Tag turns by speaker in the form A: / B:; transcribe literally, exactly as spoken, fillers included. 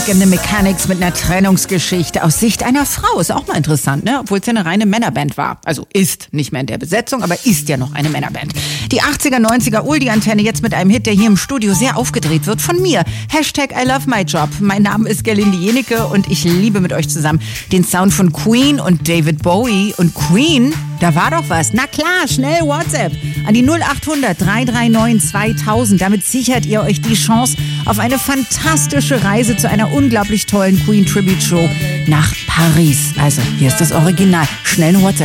A: The Mechanics mit einer Trennungsgeschichte aus Sicht einer Frau. Ist auch mal interessant, ne? Obwohl es ja eine reine Männerband war. Also ist nicht mehr in der Besetzung, aber ist ja noch eine Männerband. Die achtziger, neunziger Oldie-Antenne jetzt mit einem Hit, der hier im Studio sehr aufgedreht wird von mir. Hashtag I love my job. Mein Name ist Gerlinde Jenecke und ich liebe mit euch zusammen den Sound von Queen und David Bowie. Und Queen, da war doch was. Na klar, schnell WhatsApp an die null achthundert, drei drei neun, zweitausend. Damit sichert ihr euch die Chance auf eine fantastische Reise zu einer unglaublich tollen Queen Tribute Show nach Paris. Also, hier ist das Original. Schnell eine WhatsApp.